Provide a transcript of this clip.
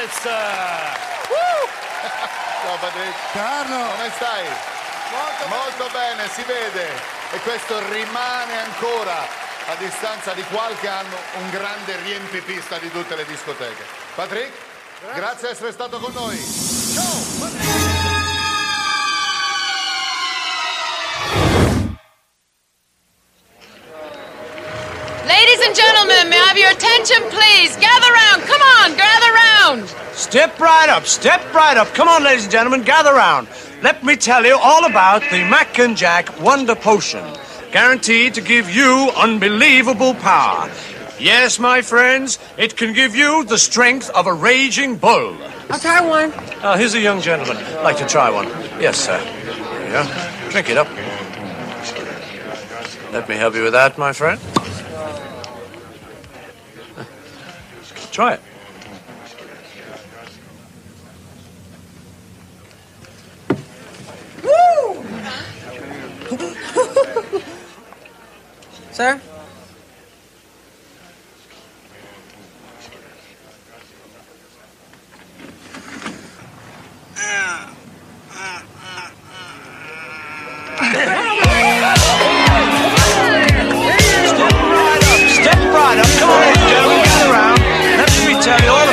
Lopez. Ciao Patrick. Carlo. Come stai? Molto bene, si vede. E questo rimane ancora, a distanza di qualche anno, un grande riempipista di tutte le discoteche. Patrick, grazie di essere stato con noi. Ciao Patrick. Ladies and gentlemen, may I have your attention, please? Gather round. Come on, gather round. Step right up, step right up. Come on, ladies and gentlemen, gather round. Let me tell you all about the Mac and Jack Wonder Potion. Guaranteed to give you unbelievable power. Yes, my friends, it can give you the strength of a raging bull. I'll try one. Here's a young gentleman. Like to try one. Yes, sir. There you go. Drink it up. Let me help you with that, my friend. Try it. Sir?